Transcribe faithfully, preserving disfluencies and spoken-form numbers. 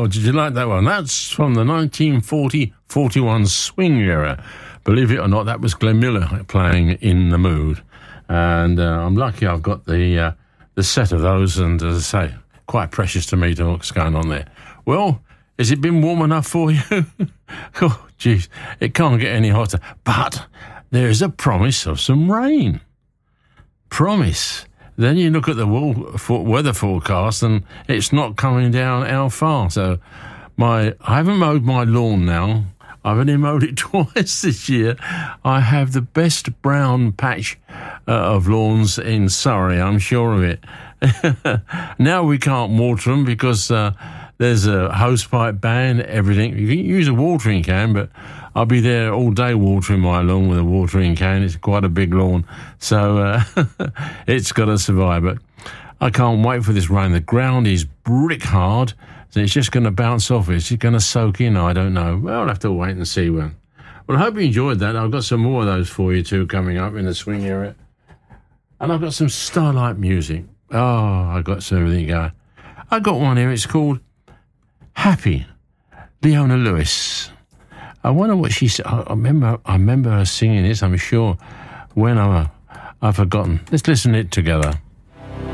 Oh, did you like that one? That's from the nineteen forty forty-one swing era. Believe it or not, that was Glenn Miller playing In the Mood. And uh, I'm lucky I've got the uh, the set of those, and as I say, quite precious to me to know what's going on there. Well, has it been warm enough for you? Oh, jeez, it can't get any hotter. But there is a promise of some rain. Promise. Then you look at the weather forecast and it's not coming down how far. So my I haven't mowed my lawn now. I've only mowed it twice this year. I have the best brown patch uh, of lawns in Surrey, I'm sure of it. Now we can't water them because uh, there's a hosepipe ban, everything. You can use a watering can, but I'll be there all day watering my lawn with a watering can. It's quite a big lawn, so uh, it's got to survive. But I can't wait for this rain. The ground is brick hard, so it's just going to bounce off. It's just going to soak in. I don't know. Well, I'll have to wait and see. Well, well, I hope you enjoyed that. I've got some more of those for you too coming up in the swing area, and I've got some Starlight music. Oh, I got some everything going. I got one here. It's called Happy, Leona Lewis. I wonder what she said. I remember, I remember her singing this, I'm sure. When I, I've forgotten. Let's listen to it together.